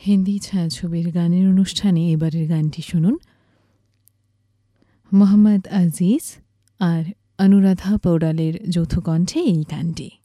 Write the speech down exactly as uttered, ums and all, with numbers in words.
হিন্দি ছায়াছবির গানের অনুষ্ঠানে এবারের গানটি শুনুন মোহাম্মদ আজিজ আর অনুরাধা পৌড়ালের যৌথ কণ্ঠে এই গানটি।